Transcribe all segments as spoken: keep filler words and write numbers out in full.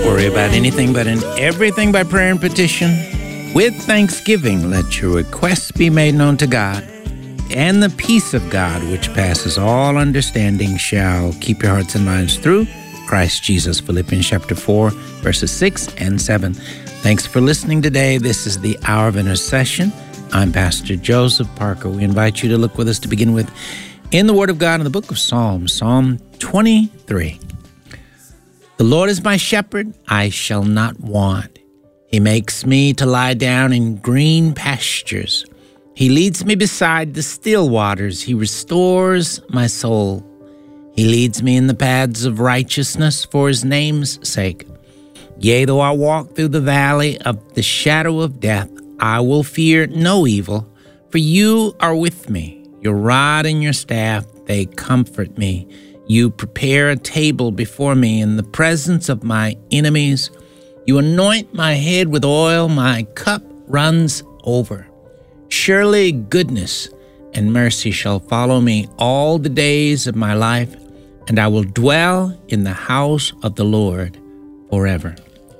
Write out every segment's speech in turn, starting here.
worry about anything but in everything by prayer and petition. With thanksgiving, let your requests be made known to God. And the peace of God, which passes all understanding, shall keep your hearts and minds through Christ Jesus. Philippians chapter four, verses six and seven. Thanks for listening today. This is the Hour of Intercession. I'm Pastor Joseph Parker. We invite you to look with us to begin with in the Word of God in the book of Psalms, Psalm twenty-three. The Lord is my shepherd, I shall not want. He makes me to lie down in green pastures. He leads me beside the still waters. He restores my soul. He leads me in the paths of righteousness for his name's sake. Yea, though I walk through the valley of the shadow of death, I will fear no evil, for you are with me. Your rod and your staff, they comfort me. You prepare a table before me in the presence of my enemies. You anoint my head with oil, my cup runs over. Surely goodness and mercy shall follow me all the days of my life, and I will dwell in the house of the Lord forever.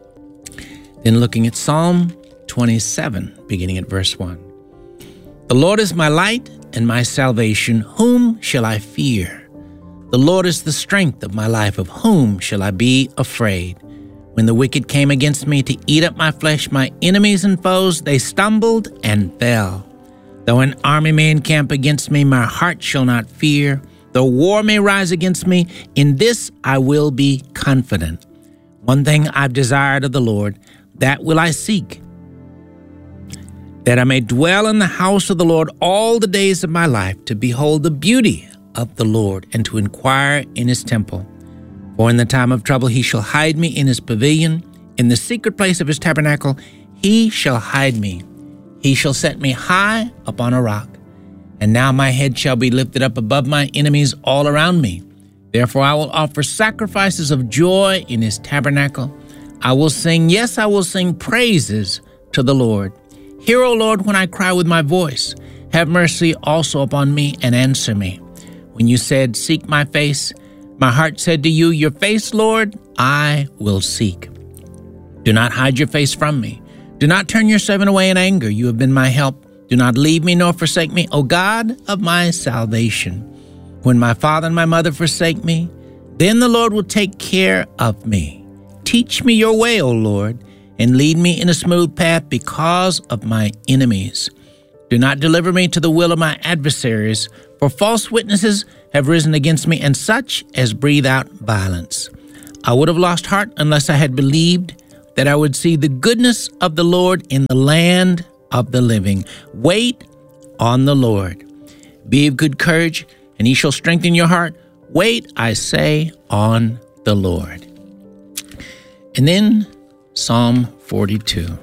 Then looking at Psalm twenty-seven, beginning at verse one. The Lord is my light and my salvation. Whom shall I fear? The Lord is the strength of my life. Of whom shall I be afraid? When the wicked came against me to eat up my flesh, my enemies and foes, they stumbled and fell. Though an army may encamp against me, my heart shall not fear. Though war may rise against me, in this I will be confident. One thing I've desired of the Lord, that will I seek, that I may dwell in the house of the Lord all the days of my life, to behold the beauty of the Lord and to inquire in his temple. For in the time of trouble he shall hide me in his pavilion. In the secret place of his tabernacle he shall hide me. He shall set me high upon a rock. And now my head shall be lifted up above my enemies all around me. Therefore I will offer sacrifices of joy in his tabernacle. I will sing, yes, I will sing praises to the Lord. Hear, O Lord, when I cry with my voice. Have mercy also upon me and answer me. When you said, seek my face, my heart said to you, your face, Lord, I will seek. Do not hide your face from me. Do not turn your servant away in anger. You have been my help. Do not leave me nor forsake me, O God of my salvation. When my father and my mother forsake me, then the Lord will take care of me. Teach me your way, O Lord, and lead me in a smooth path because of my enemies. Do not deliver me to the will of my adversaries, for false witnesses have risen against me, and such as breathe out violence. I would have lost heart unless I had believed that I would see the goodness of the Lord in the land of the living. Wait on the Lord. Be of good courage, and he shall strengthen your heart. Wait, I say, on the Lord. And then Psalm forty-two.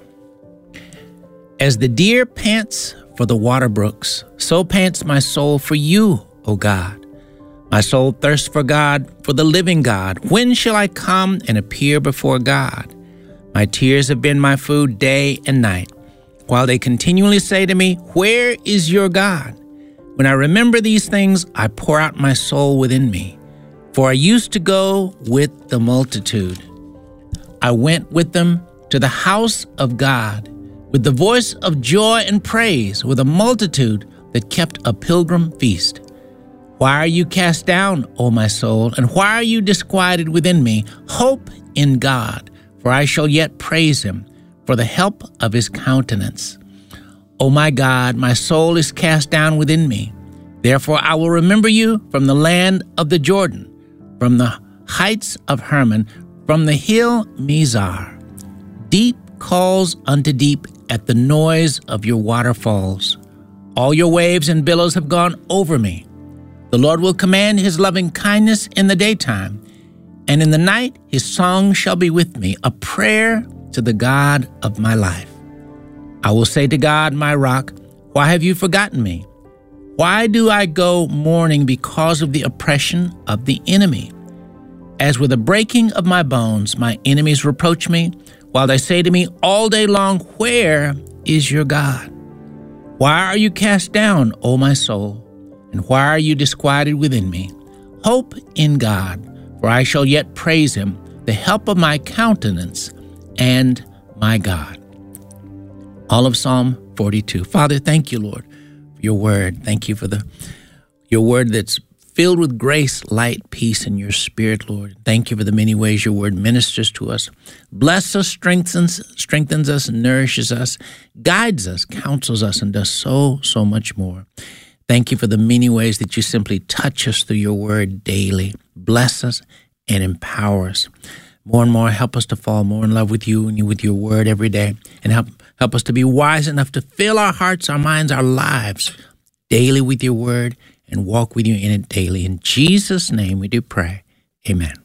As the deer pants for the water brooks, so pants my soul for you, O God. My soul thirsts for God, for the living God. When shall I come and appear before God? My tears have been my food day and night, while they continually say to me, where is your God? When I remember these things, I pour out my soul within me. For I used to go with the multitude. I went with them to the house of God, with the voice of joy and praise, with a multitude that kept a pilgrim feast. Why are you cast down, O my soul, and why are you disquieted within me? Hope in God, for I shall yet praise him, for the help of his countenance. O my God, my soul is cast down within me. Therefore I will remember you from the land of the Jordan, from the heights of Hermon, from the hill Mizar. Deep calls unto deep at the noise of your waterfalls. All your waves and billows have gone over me. The Lord will command his loving kindness in the daytime, and in the night his song shall be with me, a prayer to the God of my life. I will say to God, my rock, why have you forgotten me? Why do I go mourning because of the oppression of the enemy? As with the breaking of my bones, my enemies reproach me, while they say to me all day long, where is your God? Why are you cast down, O my soul? And why are you disquieted within me? Hope in God, for I shall yet praise him, the help of my countenance and my God. All of Psalm forty-two. Father, thank you, Lord, for your word. Thank you for the your word that's filled with grace, light, peace, and your spirit, Lord. Thank you for the many ways your word ministers to us. Bless us, strengthens, strengthens us, nourishes us, guides us, counsels us, and does so, so much more. Thank you for the many ways that you simply touch us through your word daily. Bless us and empower us. More and more, help us to fall more in love with you and with your word every day. And help, help us to be wise enough to fill our hearts, our minds, our lives daily with your word and walk with you in it daily. In Jesus' name we do pray. Amen.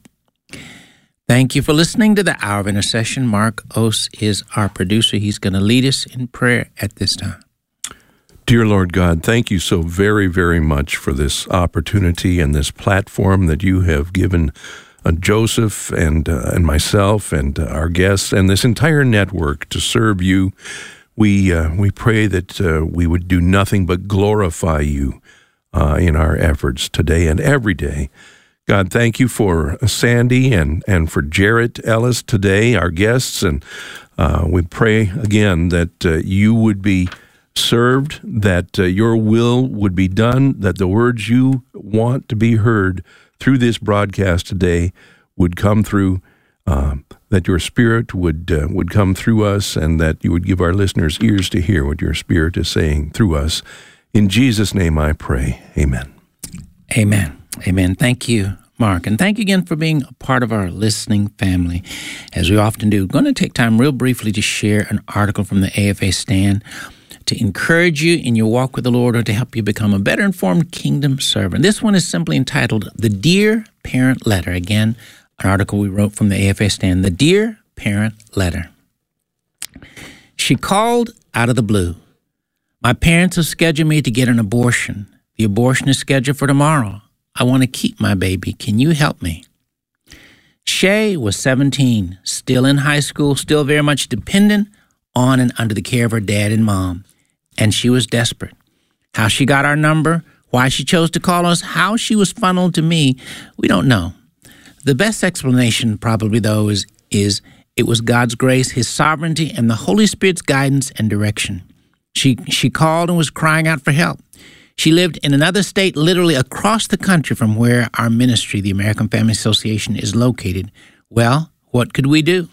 Thank you for listening to the Hour of Intercession. Mark Ose is our producer. He's going to lead us in prayer at this time. Dear Lord God, thank you so very, very much for this opportunity and this platform that you have given uh, Joseph and uh, and myself and uh, our guests and this entire network to serve you. We uh, we pray that uh, we would do nothing but glorify you uh, in our efforts today and every day. God, thank you for Sandy and, and for Jarrett Ellis today, our guests, and uh, we pray again that uh, you would be served, that uh, your will would be done, that the words you want to be heard through this broadcast today would come through, uh, that your Spirit would uh, would come through us, and that you would give our listeners ears to hear what your Spirit is saying through us. In Jesus' name I pray. Amen. Amen. Amen. Thank you, Mark. And thank you again for being a part of our listening family. As we often do, I'm going to take time real briefly to share an article from the A F A Stand to encourage you in your walk with the Lord or to help you become a better informed kingdom servant. This one is simply entitled The Dear Parent Letter. Again, an article we wrote from the A F A Stand. The Dear Parent Letter. She called out of the blue. My parents have scheduled me to get an abortion. The abortion is scheduled for tomorrow. I want to keep my baby. Can you help me? Shay was seventeen, still in high school, still very much dependent on and under the care of her dad and mom. And she was desperate. How she got our number, why she chose to call us, how she was funneled to me, we don't know. The best explanation probably, though, is, is it was God's grace, His sovereignty, and the Holy Spirit's guidance and direction. She she called and was crying out for help. She lived in another state, literally across the country from where our ministry, the American Family Association, is located. Well, what could we do?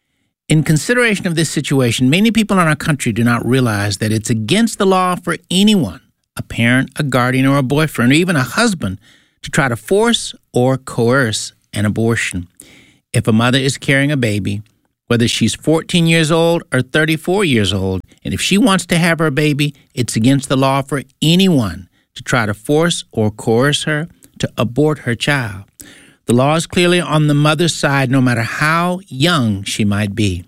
In consideration of this situation, many people in our country do not realize that it's against the law for anyone, a parent, a guardian, or a boyfriend, or even a husband, to try to force or coerce an abortion. If a mother is carrying a baby, whether she's fourteen years old or thirty-four years old, and if she wants to have her baby, it's against the law for anyone to try to force or coerce her to abort her child. The law is clearly on the mother's side, no matter how young she might be.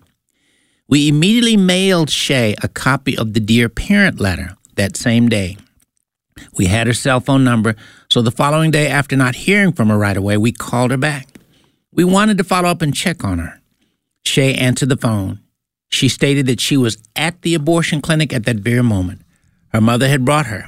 We immediately mailed Shay a copy of the Dear Parent Letter that same day. We had her cell phone number, so the following day, after not hearing from her right away, we called her back. We wanted to follow up and check on her. Shay answered the phone. She stated that she was at the abortion clinic at that very moment. Her mother had brought her.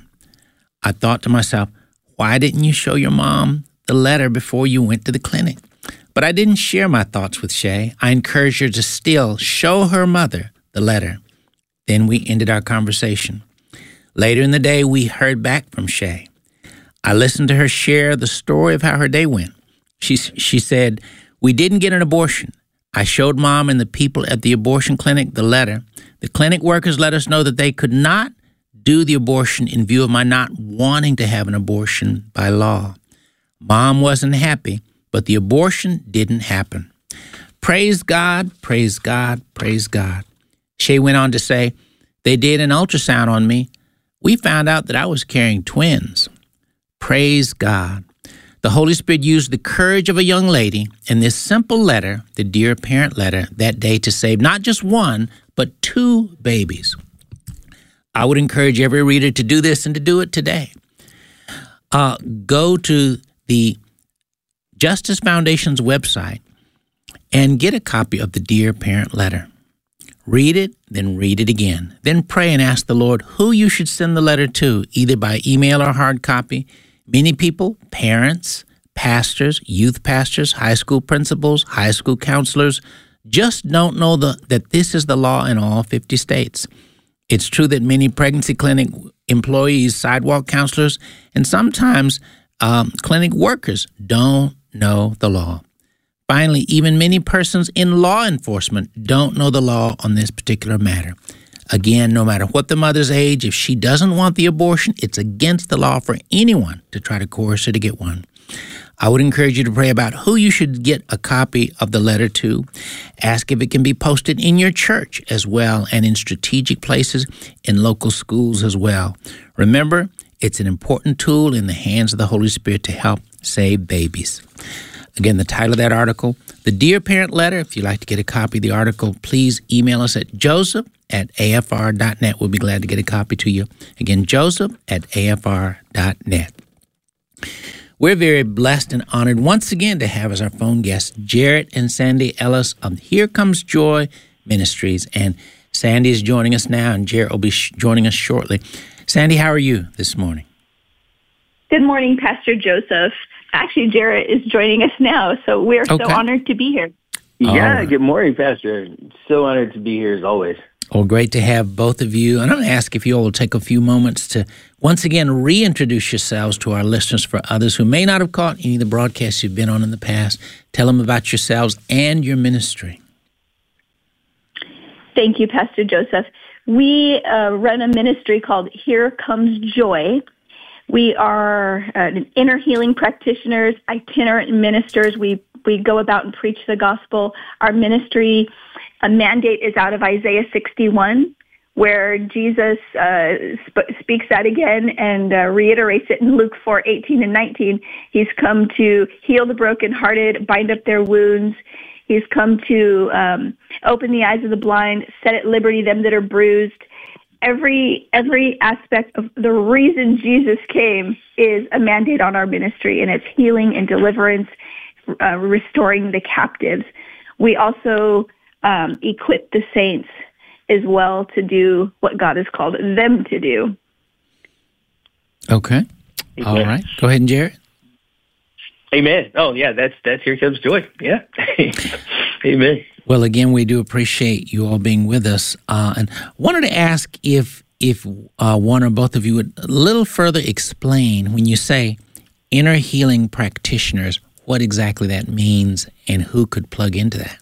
I thought to myself, why didn't you show your mom the letter before you went to the clinic? But I didn't share my thoughts with Shay. I encouraged her to still show her mother the letter. Then we ended our conversation. Later in the day, we heard back from Shay. I listened to her share the story of how her day went. She, she said, we didn't get an abortion. I showed Mom and the people at the abortion clinic the letter. The clinic workers let us know that they could not do the abortion in view of my not wanting to have an abortion by law. Mom wasn't happy, but the abortion didn't happen. Praise God, praise God, praise God. Shay went on to say, they did an ultrasound on me. We found out that I was carrying twins. Praise God. The Holy Spirit used the courage of a young lady in this simple letter, the Dear Parent Letter, that day to save not just one, but two babies. I would encourage every reader to do this and to do it today. Uh, go to the Justice Foundation's website and get a copy of the Dear Parent Letter. Read it, then read it again. Then pray and ask the Lord who you should send the letter to, either by email or hard copy. Many people, parents, pastors, youth pastors, high school principals, high school counselors just don't know the, that this is the law in all fifty states. It's true that many pregnancy clinic employees, sidewalk counselors, and sometimes um, clinic workers don't know the law. Finally, even many persons in law enforcement don't know the law on this particular matter. Again, no matter what the mother's age, if she doesn't want the abortion, it's against the law for anyone to try to coerce her to get one. I would encourage you to pray about who you should get a copy of the letter to. Ask if it can be posted in your church as well and in strategic places in local schools as well. Remember, it's an important tool in the hands of the Holy Spirit to help save babies. Again, the title of that article, The Dear Parent Letter. If you'd like to get a copy of the article, please email us at joseph at a f r dot net. We'll be glad to get a copy to you. Again, joseph at a f r dot net. We're very blessed and honored once again to have as our phone guests Jarrett and Sandy Ellis of Here Comes Joy Ministries. And Sandy is joining us now, and Jarrett will be sh- joining us shortly. Sandy, how are you this morning? Good morning, Pastor Joseph. Actually, Jarrett is joining us now, so we're okay. so honored to be here. Yeah, right. Good morning, Pastor. So honored to be here as always. Well, great to have both of you. And I'm going to ask if you all will take a few moments to once again reintroduce yourselves to our listeners for others who may not have caught any of the broadcasts you've been on in the past. Tell them about yourselves and your ministry. Thank you, Pastor Joseph. We uh, run a ministry called Here Comes Joy. We are uh, inner healing practitioners, itinerant ministers. We we go about and preach the gospel. Our ministry a mandate is out of Isaiah sixty-one, where Jesus uh, sp- speaks that again and uh, reiterates it in Luke four eighteen and nineteen. He's come to heal the brokenhearted, bind up their wounds. He's come to um, open the eyes of the blind, set at liberty them that are bruised. Every every aspect of the reason Jesus came is a mandate on our ministry, and it's healing and deliverance, uh, restoring the captives. We also um, equip the saints as well to do what God has called them to do. Okay. Amen. All right. Go ahead, Jarrett. Amen. Oh, yeah, that's that's Here Comes Joy. Yeah. Amen. Well, again, we do appreciate you all being with us, uh, and wanted to ask if if uh, one or both of you would a little further explain when you say inner healing practitioners, what exactly that means and who could plug into that.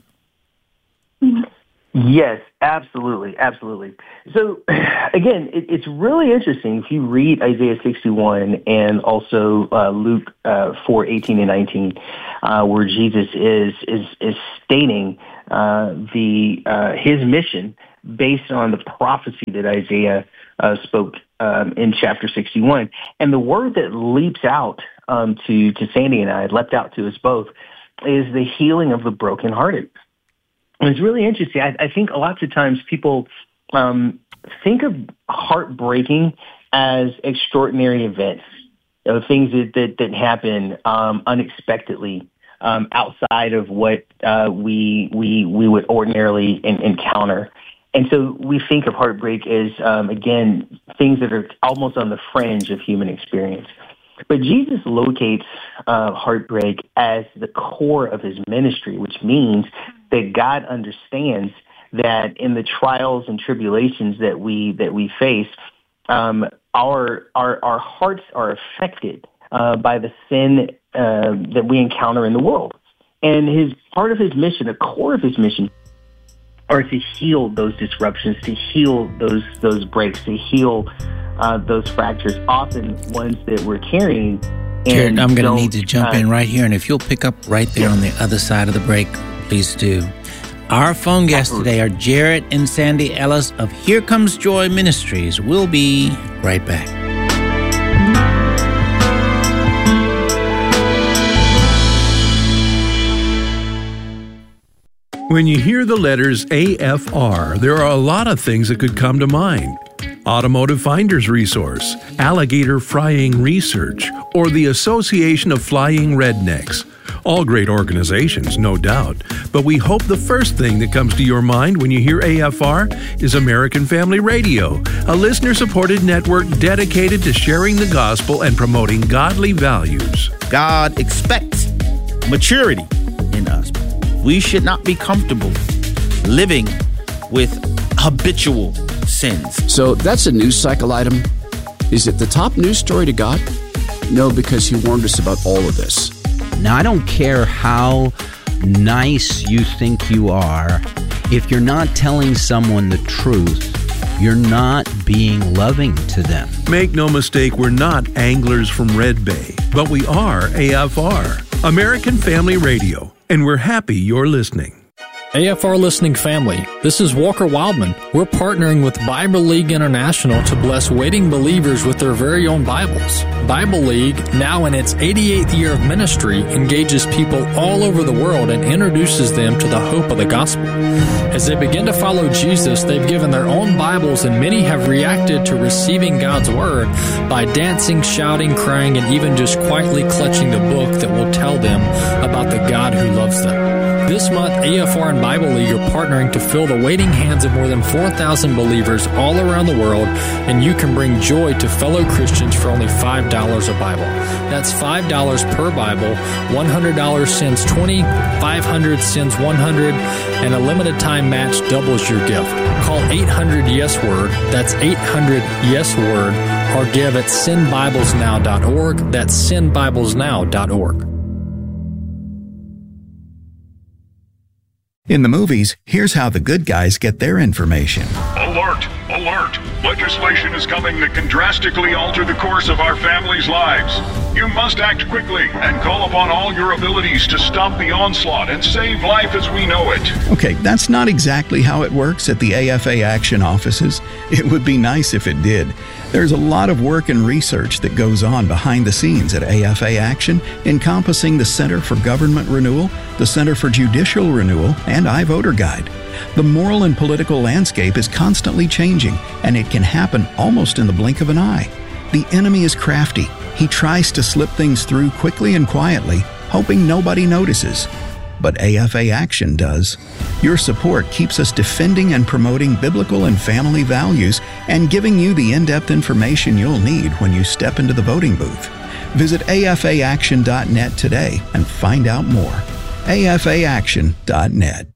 Yes, absolutely, absolutely. So, again, it, it's really interesting if you read Isaiah sixty-one and also uh, Luke uh, four eighteen and nineteen, uh, where Jesus is is is stating uh, the uh, his mission based on the prophecy that Isaiah uh, spoke um, in chapter sixty-one, and the word that leaps out um, to to Sandy and I, leapt out to us both, is the healing of the brokenhearted. And it's really interesting. I, I think lots of times people um, think of heartbreaking as extraordinary events, you know, things that, that, that happen um, unexpectedly um, outside of what uh, we we we would ordinarily in, encounter. And so we think of heartbreak as, um, again, things that are almost on the fringe of human experience. But Jesus locates uh, heartbreak as the core of his ministry, which means that God understands that in the trials and tribulations that we that we face, um, our our our hearts are affected uh, by the sin uh, that we encounter in the world. And his part of his mission, the core of his mission, are to heal those disruptions, to heal those those breaks, to heal uh, those fractures, often ones that we're carrying. Jared, I'm going to need to jump uh, in right here, and if you'll pick up right there yeah. on the other side of the break, please do. Our phone guests today are Jarrett and Sandy Ellis of Here Comes Joy Ministries. We'll be right back. When you hear the letters A F R, there are a lot of things that could come to mind. Automotive Finder's Resource, Alligator Frying Research, or the Association of Flying Rednecks. All great organizations, no doubt. But we hope the first thing that comes to your mind when you hear A F R is American Family Radio, a listener-supported network dedicated to sharing the gospel and promoting godly values. God expects maturity in us. We should not be comfortable living with habitual sins. So that's a news cycle item. Is it the top news story to God? No, because he warned us about all of this. Now, I don't care how nice you think you are. If you're not telling someone the truth, you're not being loving to them. Make no mistake, we're not anglers from Red Bay, but we are A F R, American Family Radio, and we're happy you're listening. A F R listening family, this is Walker Wildman. We're partnering with Bible League International to bless waiting believers with their very own Bibles. Bible League, now in its eighty-eighth year of ministry, engages people all over the world and introduces them to the hope of the gospel. As they begin to follow Jesus, they've given their own Bibles, and many have reacted to receiving God's Word by dancing, shouting, crying, and even just quietly clutching the book that will tell them about the God who loves them. This month, A F R and Bible League are partnering to fill the waiting hands of more than four thousand believers all around the world, and you can bring joy to fellow Christians for only five dollars a Bible. That's five dollars per Bible. one hundred dollars sends twenty dollars, five hundred dollars sends one hundred dollars, and a limited time match doubles your gift. Call eight hundred yes word, that's eight hundred yes word, or give at send bibles now dot org, that's send bibles now dot org. In the movies, here's how the good guys get their information. Alert! Alert! Legislation is coming that can drastically alter the course of our families' lives. You must act quickly and call upon all your abilities to stop the onslaught and save life as we know it. Okay, that's not exactly how it works at the A F A Action offices. It would be nice if it did. There's a lot of work and research that goes on behind the scenes at A F A Action, encompassing the Center for Government Renewal, the Center for Judicial Renewal, and iVoter Guide. The moral and political landscape is constantly changing, and it can happen almost in the blink of an eye. The enemy is crafty. He tries to slip things through quickly and quietly, hoping nobody notices. But A F A Action does. Your support keeps us defending and promoting biblical and family values and giving you the in-depth information you'll need when you step into the voting booth. Visit A F A action dot net today and find out more. A F A action dot net.